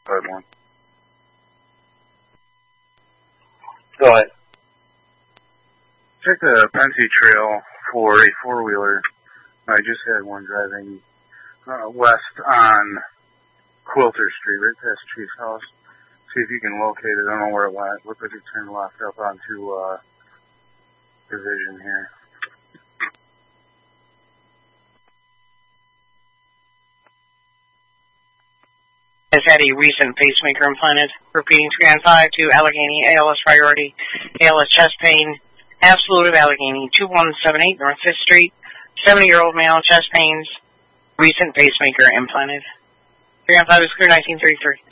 Third one. Go ahead. Check the Pensy Trail for a four-wheeler. I just had one driving west on Quilter Street, right past Chief's house. See if you can locate it. I don't know where it went. Looked like it turned left up onto Division here. Has had a recent pacemaker implanted. Repeating scan 5 to Allegheny, ALS priority, ALS chest pain, absolute of Allegheny, 2178 North 5th Street, 70-year-old male, chest pains, recent pacemaker implanted. Scan 5 is clear, 1933.